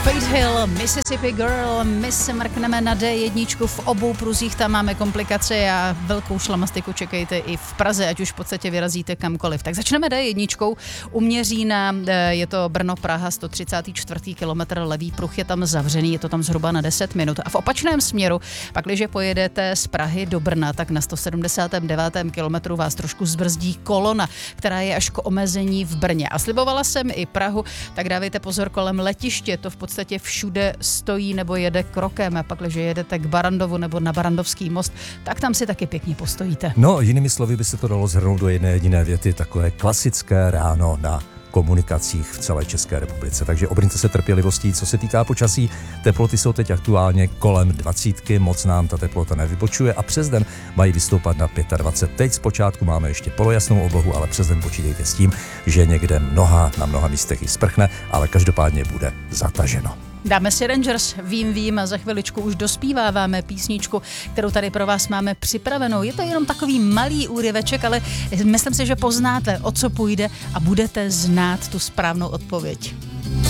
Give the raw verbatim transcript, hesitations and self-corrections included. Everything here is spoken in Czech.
Faith Hill, Mississippi Girl, my se mrkneme na D jedna, v obou pruzích tam máme komplikace a velkou šlamastiku čekejte i v Praze, ať už v podstatě vyrazíte kamkoliv. Tak začneme D jedna, u Měřína, je to Brno-Praha, sto třicátý čtvrtý kilometr, levý pruh je tam zavřený, je to tam zhruba na deset minut. A v opačném směru, pakliže pojedete z Prahy do Brna, tak na sto sedmdesátém devátém kilometru vás trošku zbrzdí kolona, která je až k omezení v Brně. A slibovala jsem i Prahu, tak dávejte pozor kolem letiště, to v podstatě všude stojí nebo jede krokem, a pakliže jedete k Barandovu nebo na Barandovský most, tak tam si taky pěkně postojíte. No, jinými slovy by se to dalo shrnout do jedné jediné věty, takové klasické ráno na komunikacích v celé České republice. Takže obrňte se trpělivostí, co se týká počasí. Teploty jsou teď aktuálně kolem dvacítky, moc nám ta teplota nevybočuje a přes den mají vystoupat na dvacet pět. Teď zpočátku máme ještě polojasnou oblohu, ale přes den počítejte s tím, že někde mnoha, na mnoha místech i sprchne, ale každopádně bude zataženo. Dáme si Rangers, vím, vím, a za chviličku už dospíváváme písničku, kterou tady pro vás máme připravenou. Je to jenom takový malý úryveček, ale myslím si, že poznáte, o co půjde a budete znát tu správnou odpověď.